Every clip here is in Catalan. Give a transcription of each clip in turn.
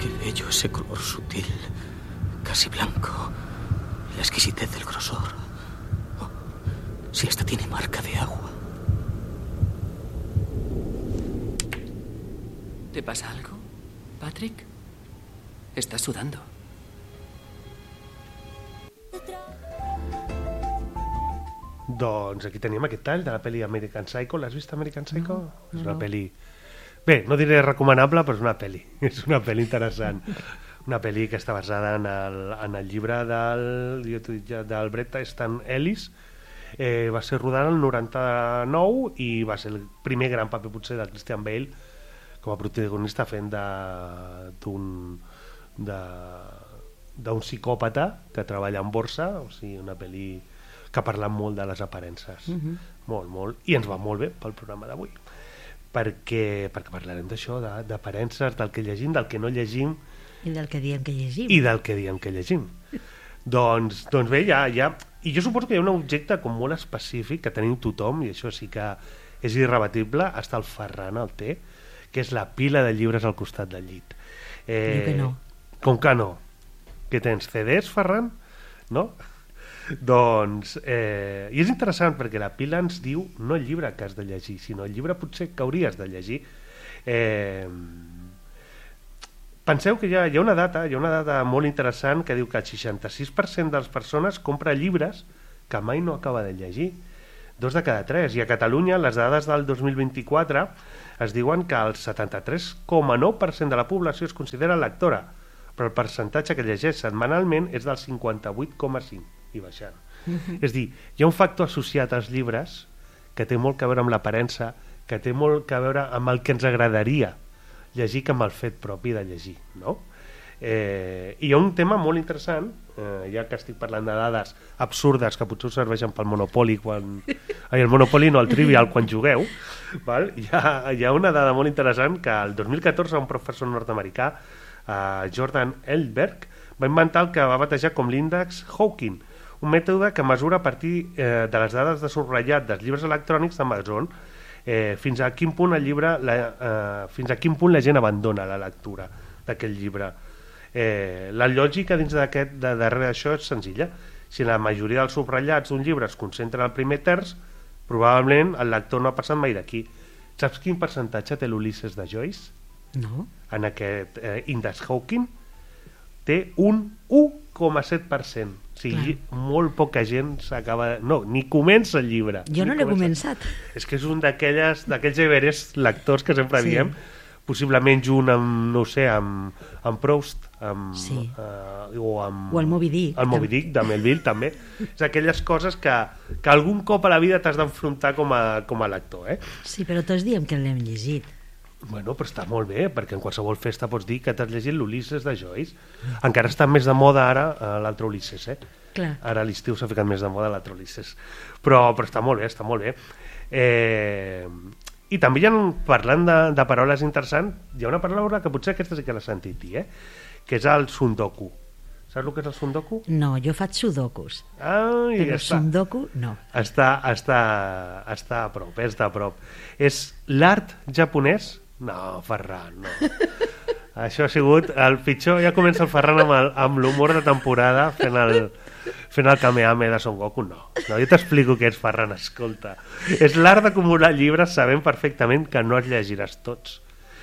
Qué bello ese color sutil, casi blanco. La exquisitez del grosor. Oh, si esta tiene marca de agua. ¿Te pasa algo, Patrick? Estás sudando. Doncs aquí tenim aquest tall de la pel·li American Psycho. L'has vist, American Psycho? És una pel·li... Bé, no diré recomanable, però és una pel·li. És una pel·li interessant. Una pel·li que està basada en el llibre del Bret Easton Ellis. Va ser rodada el 99 i va ser el primer gran paper potser de Christian Bale com a protagonista fent d'un psicòpata que treballa en borsa, o sigui, una pel·li que parla molt de les aparences. Molt, molt. I ens va molt bé pel programa d'avui. Perquè parlarem d'això, d'aparences, del que llegim, del que no llegim. I del que diem que llegim. I del que diem que llegim. Doncs bé, ja... I jo suposo que hi ha un objecte com molt específic que tenim tothom, i això sí que és irrebatible, hasta el Ferran el té, que és la pila de llibres al costat del llit. Diu que no. Com que no? Que tens CDs, Ferran? No? Doncs, i és interessant perquè la pila ens diu no el llibre que has de llegir, sinó el llibre potser que hauries de llegir. Penseu que hi ha una data molt interessant que diu que el 66% de les persones compra llibres que mai no acaba de llegir. 2 de cada 3. I a Catalunya les dades del 2024 es diuen que el 73,9% de la població es considera lectora, però el percentatge que llegeix setmanalment és del 58,5% i baixant. És dir, hi ha un factor associat als llibres que té molt a veure amb l'aparença, que té molt a veure amb el que ens agradaria llegir que amb el fet propi de llegir, no? I hi ha un tema molt interessant, ja que estic parlant de dades absurdes que potser us serveixen pel Monopoly el Monopoly no, el Trivial quan jugueu, val? Hi ha una dada molt interessant que el 2014 un professor nord-americà, Jordan Eldberg, va inventar el que va batejar com l'índex Hawking, un mètode que mesura a partir de les dades de subratllat dels llibres electrònics d'Amazon fins a quin punt la gent abandona la lectura d'aquest llibre. La lògica dins darrere d'això és senzilla. Si la majoria dels subratllats d'un llibre es concentren al primer terç, probablement el lector no ha passat mai d'aquí. Saps quin percentatge té l'Ulisses de Joyce? No. En aquest índex Hawking té un 1,7%. O sigui, molt poca gent s'acaba... No, ni comença el llibre. Jo no l'he començat. És que és un d'aquells Everest lectors que sempre diem, possiblement junt amb, no sé, amb Proust, o el Moby Dick. El Moby Dick, de Melville, també. És aquelles coses que algun cop a la vida t'has d'enfrontar com a lector, eh? Sí, però tots diem que l'hem llegit. Bueno, però està molt bé, perquè en qualsevol festa pots dir que t'has llegit l'Ulisses de Joyce. Encara està més de moda ara l'altre Ulisses, Clar. Ara a l'estiu s'ha ficat més de moda l'altre Ulisses. Però està molt bé, està molt bé. I també parlant de paraules interessants, hi ha una paraula que potser aquesta sí que l'has sentit dir, que és el sundoku. Saps el que és el sundoku? No, jo faig sudokus. Però sundoku no. Està a prop, està a prop. És l'art japonès? No, Ferran, no. Això ha sigut el pitjor. Ja comença el Ferran amb l'humor de temporada fent el Kamehameha de Son Goku. No, jo t'explico què és, Ferran, escolta. És l'art d'acumular llibres sabent perfectament que no els llegiràs tots.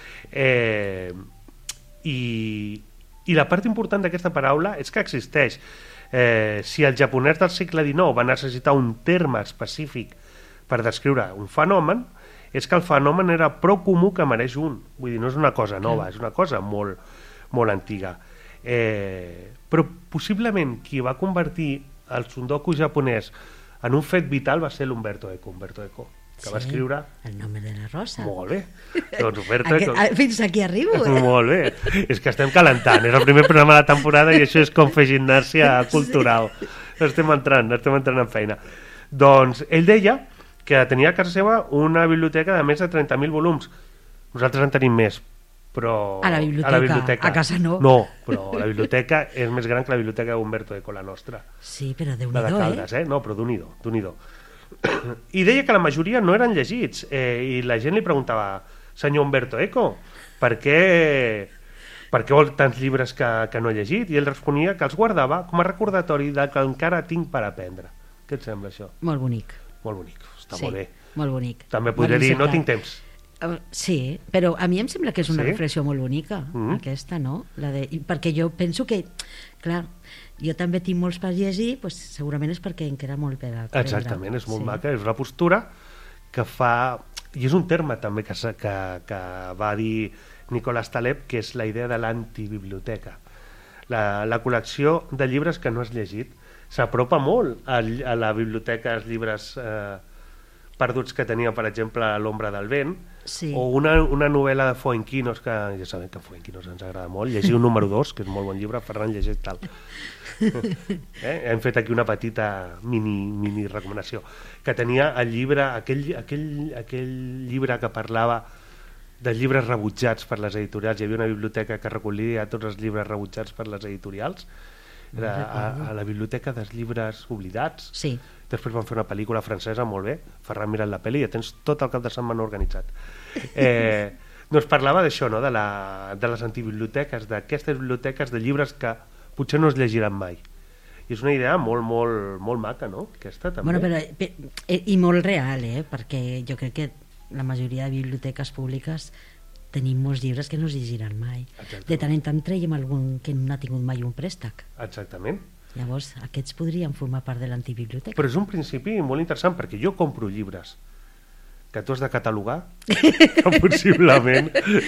I la part important d'aquesta paraula és que existeix. Si el japonès del segle XIX va necessitar un terme específic per descriure un fenomen, és que el fenomen era prou comú que mereix un. Vull dir, no és una cosa nova, és una cosa molt, molt antiga. Però possiblement qui va convertir el sundoku japonès en un fet vital va ser l'Umberto Eco. Que va escriure... El nom de la rosa. Molt bé. Doncs Umberto Eco... Fins aquí arribo, Molt bé. És que estem calentant. És el primer programa de la temporada i això és com fer gimnàsia cultural. Estem entrant en feina. Doncs ell deia que tenia a casa seva una biblioteca de més de 30.000 volums. Nosaltres en tenim més, però... A la biblioteca. A casa no. No, però la biblioteca és més gran que la biblioteca d'Umberto Eco, la nostra. Sí, però Déu-n'hi-do, la de Caldes, No, però d'un-hi-do. I deia que la majoria no eren llegits, i la gent li preguntava: senyor Umberto Eco, per què per què vol tants llibres que no he llegit? I ell responia que els guardava com a recordatori de que encara tinc per aprendre. Què et sembla això? Molt bonic. Molt bonic, està Sí, molt bé. molt bonic. També podria dir, no tinc temps. Sí, però a mi em sembla que és una Sí? reflexió molt bonica, aquesta, no? Perquè jo penso que, clar, jo també tinc molts per llegir, doncs segurament és perquè em queda molt per aprendre. Exactament, és molt maca, és una postura que fa... I és un terme també que va dir Nicolás Taleb, que és la idea de l'antibiblioteca. La col·lecció de llibres que no has llegit s'apropa molt a la biblioteca, als llibres perduts que tenia, per exemple, L'ombra del vent, Sí. o una novel·la de Fuenquinos, que ja sabem que Fuenquinos ens agrada molt, llegiu número 2, que és molt bon llibre, Ferran, llegeix tal. Hem fet aquí una petita mini recomanació, que tenia el llibre, aquell llibre que parlava dels llibres rebutjats per les editorials. Hi havia una biblioteca que recollia tots els llibres rebutjats per les editorials, a la biblioteca dels llibres oblidats. Sí. Després van fer una pel·lícula francesa molt bé, Ferran mirant la pel·li, ja tens tot el cap de setmana organitzat. Doncs parlava d'això, no? De les antibiblioteques, d'aquestes biblioteques de llibres que potser no es llegiran mai. I és una idea molt maca, no? Aquesta també. Bueno, i molt real, perquè jo crec que la majoria de biblioteques públiques tenim molts llibres que no es llegiran mai. Exactament. De tant en tant traiem algun que no ha tingut mai un préstec. Exactament. Llavors, aquests podrien formar part de l'antibiblioteca. Però és un principi molt interessant, perquè jo compro llibres que tu has de catalogar, que possiblement...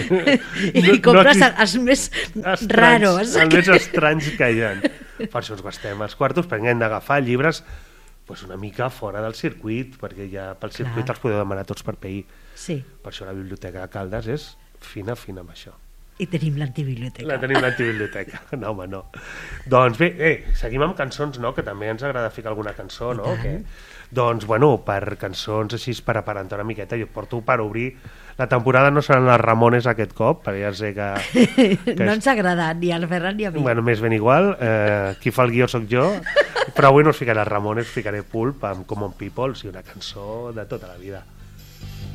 I compres els més raros. Els més estranys que hi ha. Per això ens gastem els quartos, perquè hem d'agafar llibres una mica fora del circuit, perquè ja pel circuit els podeu demanar tots per PI. Sí. Per això la biblioteca de Caldes és fina amb això. I tenim l'antibiblioteca. Tenim l'antibiblioteca. No, home, no. Doncs bé, seguim amb cançons, no? Que també ens agrada ficar alguna cançó, no? Doncs, bueno, per cançons així per aparentar una miqueta, jo porto per obrir... La temporada no seran les Ramones aquest cop, perquè ja sé que no ens agrada ni al Ferran ni a mi. Bueno, m'és ben igual, qui fa el guió soc jo, però avui no us ficaré Ramones, ficaré Pulp amb Common People, sí, una cançó de tota la vida.